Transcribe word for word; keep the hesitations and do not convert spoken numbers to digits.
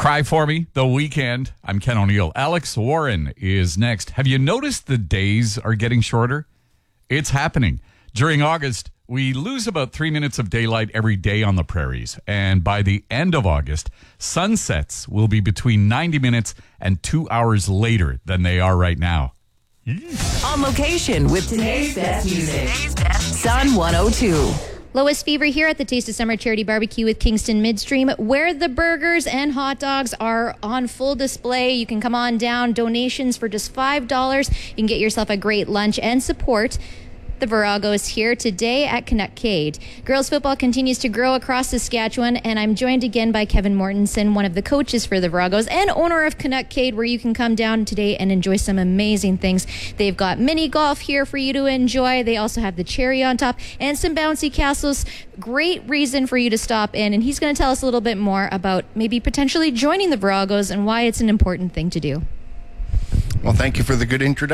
Cry For Me, The Weekend. I'm Ken O'Neill. Alex Warren is next. Have you noticed the days are getting shorter? It's happening. During August, we lose about three minutes of daylight every day on the prairies. And by the end of August, sunsets will be between ninety minutes and two hours later than they are right now. On location with today's best music. Sun one oh two. Lois Fever here at the Taste of Summer Charity Barbecue with Kingston Midstream, where the burgers and hot dogs are on full display. You can come on down. Donations for just five dollars. You can get yourself a great lunch and support the Viragos here today at Canuckade. Girls football continues to grow across Saskatchewan, and I'm joined again by Kevin Mortensen, one of the coaches for the Viragos and owner of Canuckade, where you can come down today and enjoy some amazing things. They've got mini golf here for you to enjoy. They also have the cherry on top and some bouncy castles. Great reason for you to stop in, and he's going to tell us a little bit more about maybe potentially joining the Viragos and why it's an important thing to do. Well, thank you for the good introduction.